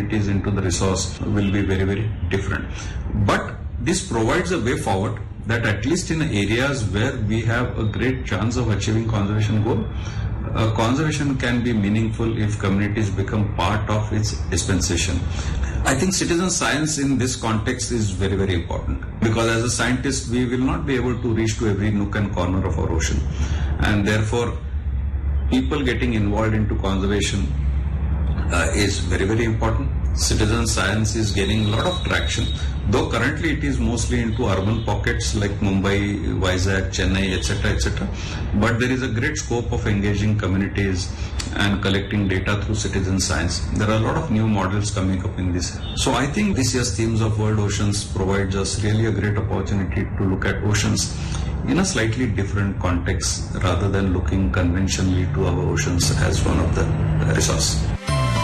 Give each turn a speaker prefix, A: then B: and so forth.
A: communities into the resource will be very, very different. But this provides a way forward that at least in areas where we have a great chance of achieving conservation goal, conservation can be meaningful if communities become part of its dispensation. I think citizen science in this context is very, very important, because as a scientist we will not be able to reach to every nook and corner of our ocean, and therefore people getting involved into conservation is very, very important. Citizen science is gaining a lot of traction, though currently it is mostly into urban pockets like Mumbai, Vizag, Chennai, etc., etc. But there is a great scope of engaging communities and collecting data through citizen science. There are a lot of new models coming up in this. So I think this year's themes of World Oceans provides us really a great opportunity to look at oceans in a slightly different context rather than looking conventionally to our oceans as one of the resources.